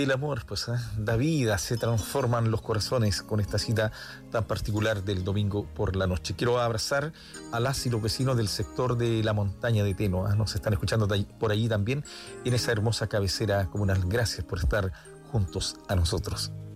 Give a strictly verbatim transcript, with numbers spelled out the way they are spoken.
El amor, pues, ¿eh? Da vida, se transforman los corazones con esta cita tan particular del domingo por la noche. Quiero abrazar a las y los vecinos del sector de la montaña de Teno, ¿eh? Nos están escuchando por allí también, en esa hermosa cabecera comunal. Gracias por estar juntos a nosotros.